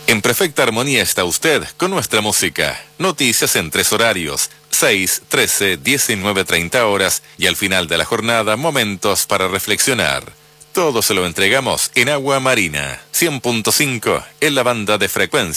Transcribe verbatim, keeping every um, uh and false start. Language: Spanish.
En perfecta armonía está usted con nuestra música. Noticias en tres horarios, seis, trece, diecinueve, treinta horas y al final de la jornada momentos para reflexionar. Todo se lo entregamos en Agua Marina, cien punto cinco en la banda de frecuencia.